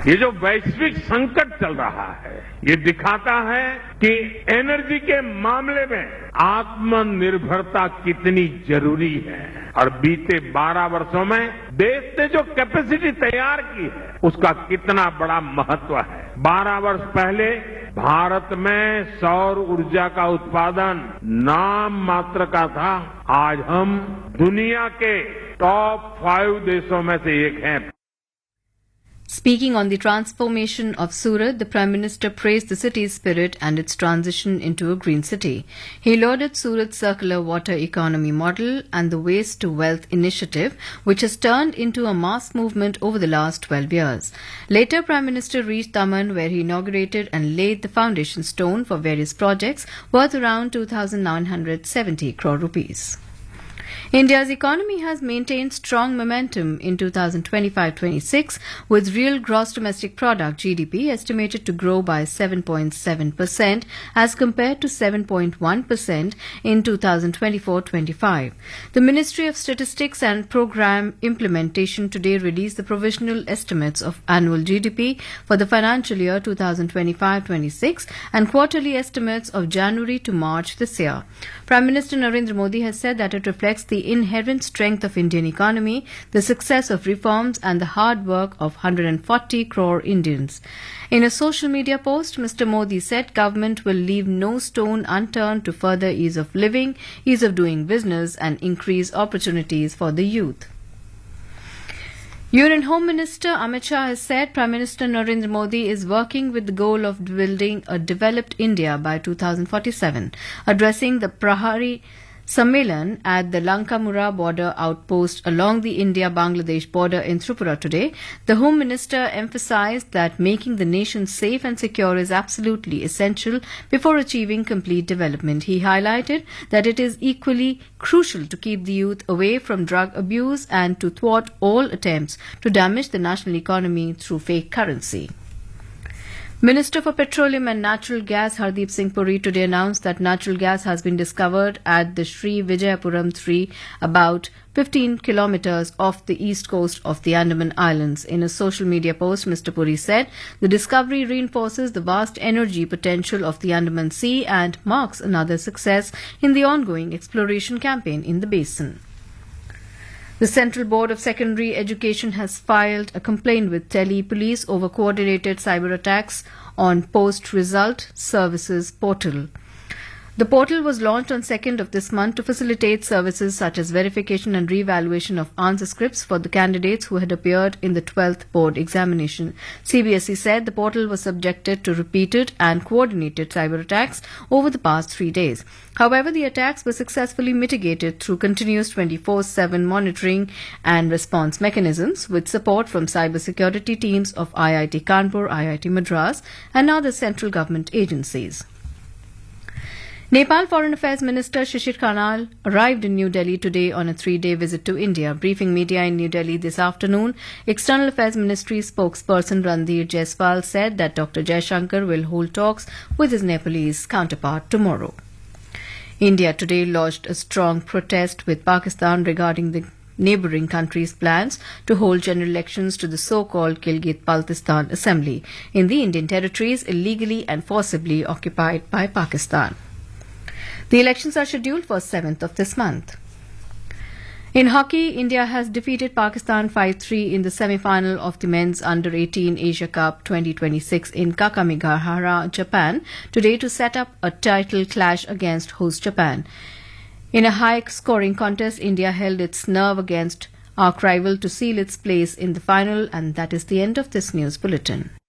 ये जो वैश्विक संकट चल रहा है ये दिखाता है कि एनर्जी के मामले में आत्मनिर्भरता कितनी जरूरी है और बीते 12 वर्षों में देश ने जो कैपेसिटी तैयार की है उसका कितना बड़ा महत्व है। 12 वर्ष पहले भारत में सौर ऊर्जा का उत्पादन नाम मात्र का था। आज हम दुनिया के टॉप 5 देशों में से एक हैं। Speaking on the transformation of Surat, the Prime Minister praised the city's spirit and its transition into a green city. He lauded Surat's circular water economy model and the Waste to Wealth initiative, which has turned into a mass movement over the last 12 years. Later, Prime Minister reached Daman, where he inaugurated and laid the foundation stone for various projects worth around 2,970 crore rupees. India's economy has maintained strong momentum in 2025-26, with real gross domestic product (GDP) estimated to grow by 7.7% as compared to 7.1% in 2024-25. The Ministry of Statistics and Programme Implementation today released the provisional estimates of annual GDP for the financial year 2025-26 and quarterly estimates of January to March this year. Prime Minister Narendra Modi has said that it reflects the inherent strength of Indian economy, the success of reforms and the hard work of 140 crore Indians. In a social media post, Mr. Modi said government will leave no stone unturned to further ease of living, ease of doing business and increase opportunities for the youth. Union Home Minister Amit Shah has said Prime Minister Narendra Modi is working with the goal of building a developed India by 2047. Addressing the Prahari Sammelan at the Lankamura border outpost along the India-Bangladesh border in Tripura today, the Home Minister emphasized that making the nation safe and secure is absolutely essential before achieving complete development. He highlighted that it is equally crucial to keep the youth away from drug abuse and to thwart all attempts to damage the national economy through fake currency. Minister for Petroleum and Natural Gas Hardeep Singh Puri today announced that natural gas has been discovered at the Sri Vijayapuram 3, about 15 kilometers off the east coast of the Andaman Islands. In a social media post, Mr. Puri said the discovery reinforces the vast energy potential of the Andaman Sea and marks another success in the ongoing exploration campaign in the basin. The Central Board of Secondary Education has filed a complaint with Delhi Police over coordinated cyber attacks on Post Result Services portal. The portal was launched on 2nd of this month to facilitate services such as verification and re-evaluation of answer scripts for the candidates who had appeared in the 12th board examination. CBSE said the portal was subjected to repeated and coordinated cyber attacks over the past 3 days. However, the attacks were successfully mitigated through continuous 24/7 monitoring and response mechanisms with support from cybersecurity teams of IIT Kanpur, IIT Madras and other central government agencies. Nepal Foreign Affairs Minister Shishir Kanal arrived in New Delhi today on a 3-day visit to India. Briefing media in New Delhi this afternoon, External Affairs Ministry spokesperson Randhir Jaiswal said that Dr. Jaishankar will hold talks with his Nepalese counterpart tomorrow. India today lodged a strong protest with Pakistan regarding the neighbouring country's plans to hold general elections to the so-called Gilgit-Baltistan Assembly in the Indian territories illegally and forcibly occupied by Pakistan. The elections are scheduled for 7th of this month. In hockey, India has defeated Pakistan 5-3 in the semi-final of the men's under-18 Asia Cup 2026 in Kakamegahara, Japan, today to set up a title clash against host Japan. In a high-scoring contest, India held its nerve against arch rival to seal its place in the final, and that is the end of this news bulletin.